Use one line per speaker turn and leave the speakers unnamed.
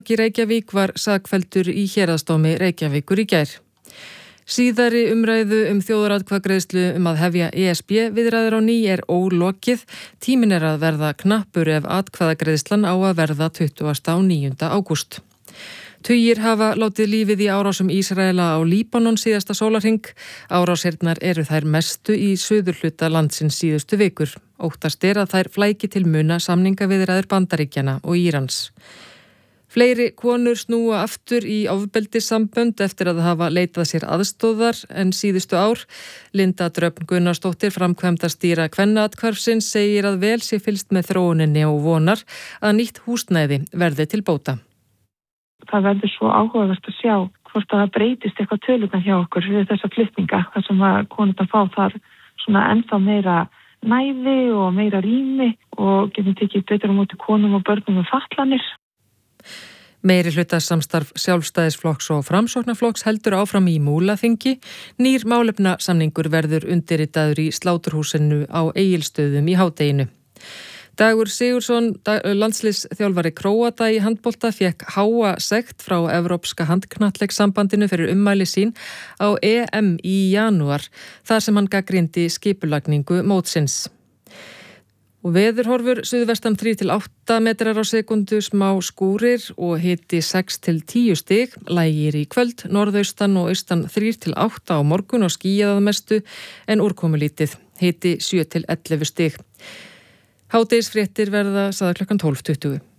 í Reykjavík var sakfelldur í héraðsdómi Reykjavíkur í gær. Síðari umræðu þjóðaratkvæðagreiðslu að hefja ESB viðræður á ný ólokið. Tíminn að verða knappur ef atkvæðagreiðslan á að verða 29. ágúst. Tugir hafa látið lífið í árásum Ísraela á Líbanon síðasta sólarhring. Árásirnar eru þær mestu í suðurhluta landsins síðustu vikur. Óttast að þær flæki til muna samningaviðræður Bandaríkjanna og Írans. Fleiri konur snúa aftur í ofbeldissambönd eftir að hafa leitað sér aðstóðar en síðustu ár. Linda Dröfn Gunnarsdóttir, framkvæmdastýra Kvennaathvarfsins, segir að vel sé fylgst með þróuninni og vonar að nýtt húsnæði verði til bóta.
Það verður svo áhugavert að sjá hvort það breytist eitthvað tölurnar hjá okkur við þessa flytninga, þar sem að konurnar fá þar svona ennþá meira næði og meira rými og getum tekið betur á móti konum og börnum með fatlanir.
Meirihlutasamstarf Sjálfstæðisflokks og Framsóknarflokks heldur áfram í Múlaþingi. Nýr málefnasamningur verður undirritaður í Sláturhúsinu á Egilsstöðum í hádeginu. Dagur Sigurðsson, landsliðsþjálfari Króata í handbolta, fékk háa sekt frá Evrópska handknattleikssambandinu fyrir ummæli sín á EM í janúar, þar sem hann gagnrýndi skipulagningu mótsins. Og veðurhorfur suðvestan 3 til 8 metrar á sekundu, smá skúrir og hiti 6 til 10 stig, lægir í kvöld, norðaustan og austan 3 til 8 á morgun og skýjað að mestu en úrkomulítið, hiti 7 til 11 stig. Hádegisfréttir verða sagðar klukkan 12:20.